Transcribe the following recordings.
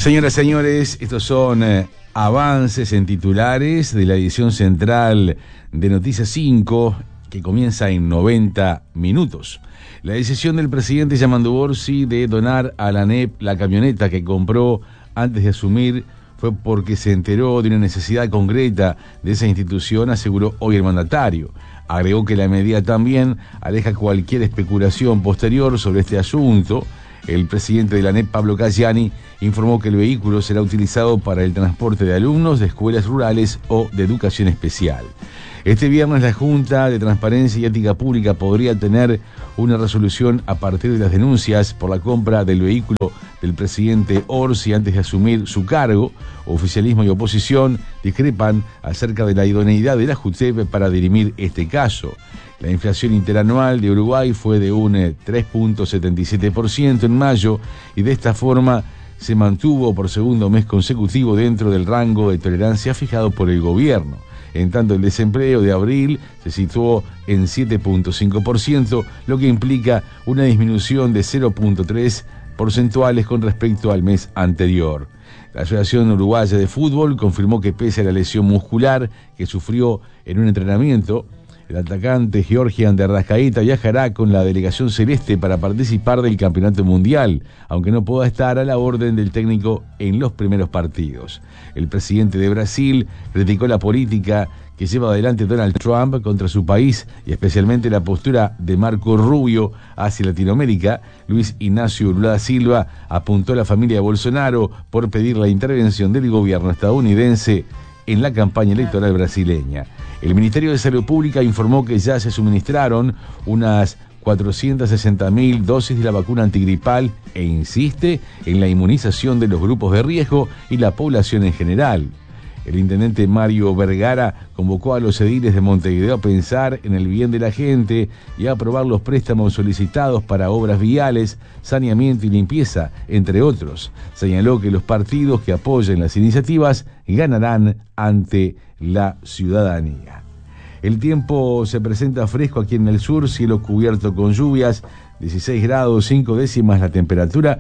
Señoras y señores, estos son avances en titulares de la edición central de Noticias 5, que comienza en 90 minutos. La decisión del presidente Yamandu Orsi de donar a la ANEP la camioneta que compró antes de asumir fue porque se enteró de una necesidad concreta de esa institución, aseguró hoy el mandatario. Agregó que la medida también aleja cualquier especulación posterior sobre este asunto. El presidente de la ANEP, Pablo Cayani, informó que el vehículo será utilizado para el transporte de alumnos de escuelas rurales o de educación especial. Este viernes la Junta de Transparencia y Ética Pública podría tener una resolución a partir de las denuncias por la compra del vehículo del presidente Orsi antes de asumir su cargo. Oficialismo y oposición discrepan acerca de la idoneidad de la JUTEP para dirimir este caso. La inflación interanual de Uruguay fue de un 3.77% en mayo y de esta forma se mantuvo por segundo mes consecutivo dentro del rango de tolerancia fijado por el gobierno. En tanto, el desempleo de abril se situó en 7.5%, lo que implica una disminución de 0.3 porcentuales con respecto al mes anterior. La Asociación Uruguaya de Fútbol confirmó que pese a la lesión muscular que sufrió en un entrenamiento, el atacante Georgian de Arrascaeta viajará con la delegación celeste para participar del Campeonato Mundial, aunque no pueda estar a la orden del técnico en los primeros partidos. El presidente de Brasil criticó la política que lleva adelante Donald Trump contra su país y especialmente la postura de Marco Rubio hacia Latinoamérica. Luis Ignacio Lula da Silva apuntó a la familia Bolsonaro por pedir la intervención del gobierno estadounidense en la campaña electoral brasileña. El Ministerio de Salud Pública informó que ya se suministraron unas 460.000 dosis de la vacuna antigripal e insiste en la inmunización de los grupos de riesgo y la población en general. El intendente Mario Vergara convocó a los ediles de Montevideo a pensar en el bien de la gente y a aprobar los préstamos solicitados para obras viales, saneamiento y limpieza, entre otros. Señaló que los partidos que apoyen las iniciativas ganarán ante la ciudadanía. El tiempo se presenta fresco aquí en el sur, cielo cubierto con lluvias, 16 grados 5 décimas la temperatura,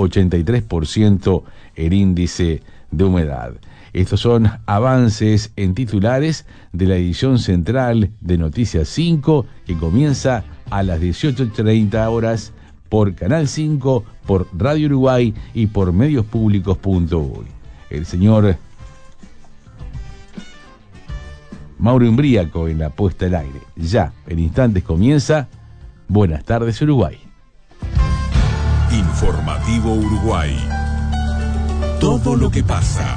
83% el índice de humedad. Estos son avances en titulares de la edición central de Noticias 5, que comienza a las 18:30 horas por Canal 5, por Radio Uruguay y por mediospublicos.uy. El señor Mauro Imbriaco en la puesta al aire. Ya, en instantes comienza Buenas tardes Uruguay. Informativo Uruguay. Todo lo que pasa.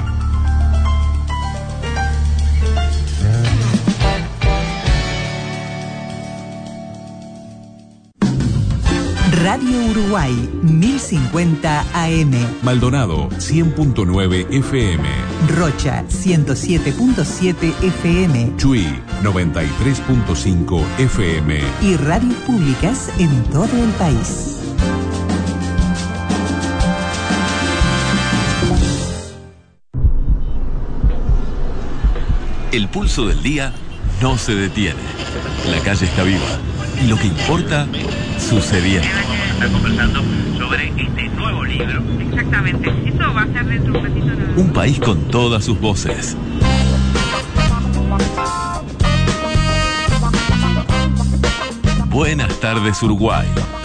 Radio Uruguay, 1050 AM. Maldonado, 100.9 FM. Rocha, 107.7 FM. Chuy, 93.5 FM. Y radios públicas en todo el país. El pulso del día no se detiene. La calle está viva. Y lo que importa, sucediendo. Está conversando sobre este nuevo libro. Exactamente. Eso va a ser dentro de un ratito nada más. Un país con todas sus voces. Buenas tardes, Uruguay.